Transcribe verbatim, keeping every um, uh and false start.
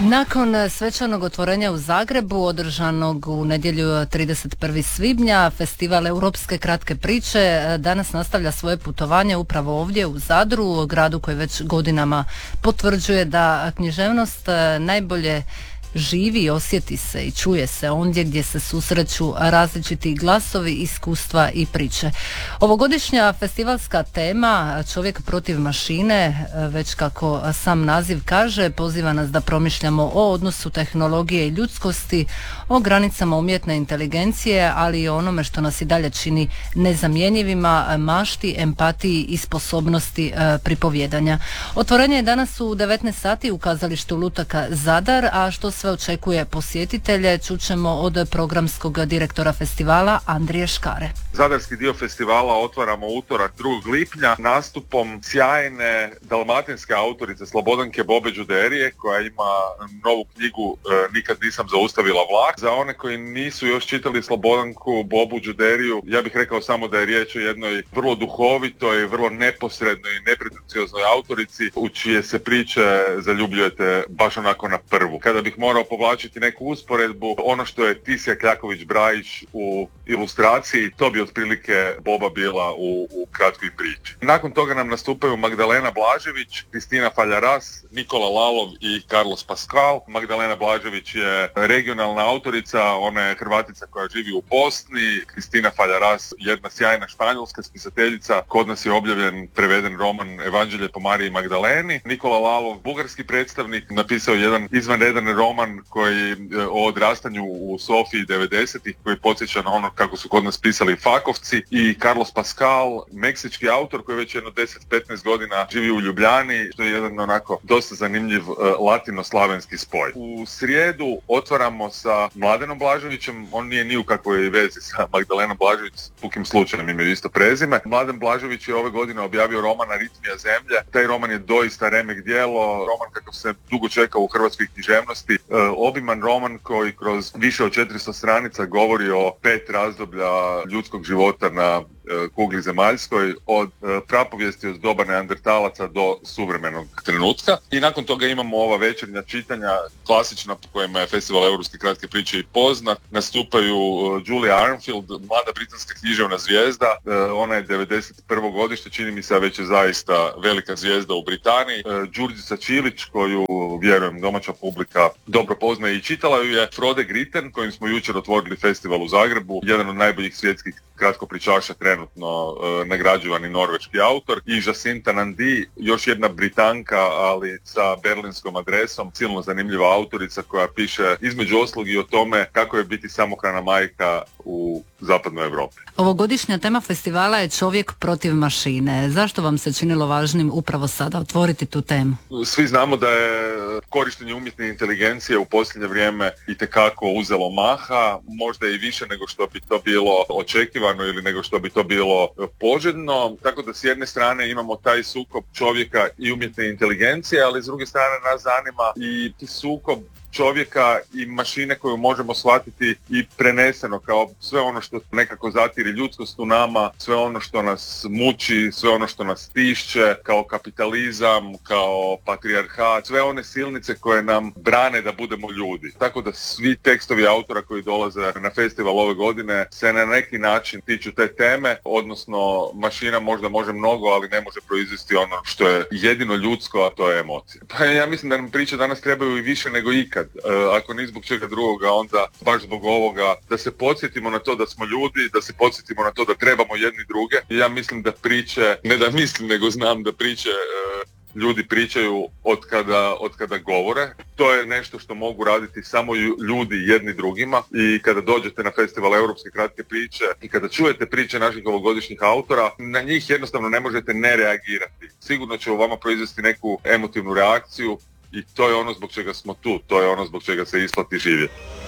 Nakon svečanog otvorenja u Zagrebu, održanog u nedjelju trideset prvog svibnja, festival Europske kratke priče danas nastavlja svoje putovanje upravo ovdje u Zadru, gradu koji već godinama potvrđuje da književnost najbolje živi i osjeti se i čuje se ondje gdje se susreću različiti glasovi, iskustva i priče. Ovogodišnja festivalska tema Čovjek protiv mašine, već kako sam naziv kaže, poziva nas da promišljamo o odnosu tehnologije i ljudskosti, o granicama umjetne inteligencije, ali i o onome što nas i dalje čini nezamjenjivima, mašti, empatiji i sposobnosti pripovjedanja. Otvorenje je danas u devetnaest sati u kazalištu Lutaka Zadar, a što sve očekuje posjetitelje čućemo od programskog direktora festivala Andrije Škare. Zadarski dio festivala otvaramo utorak drugog lipnja nastupom sjajne dalmatinske autorice Slobodanke Bobe Đuderije, koja ima novu knjigu Nikad nisam zaustavila vlak. Za one koji nisu još čitali Slobodanku Bobu Đuderiju, ja bih rekao samo da je riječ o jednoj vrlo duhovitoj, vrlo neposrednoj i nepretencioznoj autorici u čije se priče zaljubljujete baš onako na prvu. Kada bih morao povlačiti neku usporedbu, ono što je Tisja Kljaković-Brajić u ilustraciji, to bi otprilike Boba bila u, u kratkoj priči. Nakon toga nam nastupaju Magdalena Blažević, Kristina Faljaras, Nikola Lalov i Carlos Pascal. Magdalena Blažević je regionalna autorica, ona je Hrvatica koja živi u Bosni. Kristina Faljaras, jedna sjajna španjolska spisateljica, kod nas je objavljen, preveden roman Evanđelje po Mariji Magdaleni. Nikola Lalov, bugarski predstavnik, napisao jedan izvanredan roman koji o odrastanju u Sofiji devedesetih, koji podsjeća na ono kako su kod nas pisali fakovci, i Carlos Pascal, meksički autor koji već jedno deset do petnaest godina živi u Ljubljani, što je jedan onako dosta zanimljiv uh, latino-slavenski spoj. U srijedu otvaramo sa Mladenom Blaževićem, on nije ni u kakvoj vezi sa Magdalenom Blažević, s pukim slučajem imaju isto prezime. Mladen Blažević je ove godine objavio roman Aritmija zemlje. Taj roman je doista remek djelo, roman kakav se dugo čeka u hrvatskoj književnosti, uh, obiman roman koji kroz više od četiristo stranica govori o pet razdoblja ljudskog života na kugli zemaljskoj, od prapovijesti od doba neandertalaca do suvremenog trenutka. I nakon toga imamo ova večernja čitanja, klasična, po kojima je Festival Europske kratke priče i poznat. Nastupaju Julia Armfield, mlada britanska književna zvijezda. Ona je devedeset prvo godište, čini mi se, a već je zaista velika zvijezda u Britaniji. Đurđica Čilić, koju, vjerujem, domaća publika dobro poznaje i čitala ju je. Frode Gritten, kojim smo jučer otvorili festival u Zagrebu, jedan od najboljih svjetskih kratkopričaša, trenutno e, nagrađivani norveški autor, i Jacinta Nandi, još jedna Britanka, ali sa berlinskom adresom, silno zanimljiva autorica koja piše između ostalog i o tome kako je biti samohrana majka u zapadnoj Europi. Ovogodišnja tema festivala je Čovjek protiv mašine. Zašto vam se činilo važnim upravo sada otvoriti tu temu? Svi znamo da je korištenje umjetne inteligencije u posljednje vrijeme itekako uzelo maha, možda i više nego što bi to bilo očekivano ili nego što bi to bilo poželjno, tako da s jedne strane imamo taj sukob čovjeka i umjetne inteligencije, ali s druge strane nas zanima i sukob čovjeka i mašine koju možemo shvatiti i preneseno kao sve ono što nekako zatiri ljudskost u nama, sve ono što nas muči, sve ono što nas tišće, kao kapitalizam, kao patrijarhat, sve one silnice koje nam brane da budemo ljudi. Tako da svi tekstovi autora koji dolaze na festival ove godine se na neki način tiču te teme, odnosno mašina možda može mnogo, ali ne može proizvesti ono što je jedino ljudsko, a to je emocija. Pa ja mislim da nam priče danas trebaju i više nego ikad. Ako ni zbog čega drugoga, onda baš zbog ovoga, da se podsjetimo na to da smo ljudi, da se podsjetimo na to da trebamo jedni druge. I ja mislim da priče, ne da mislim, nego znam da priče ljudi pričaju od kada, od kada govore. To je nešto što mogu raditi samo ljudi jedni drugima, i kada dođete na Festival Europske kratke priče i kada čujete priče naših ovogodišnjih autora, na njih jednostavno ne možete ne reagirati. Sigurno će u vama proizvesti neku emotivnu reakciju, i to je ono zbog čega smo tu, to je ono zbog čega se isplati živjeti.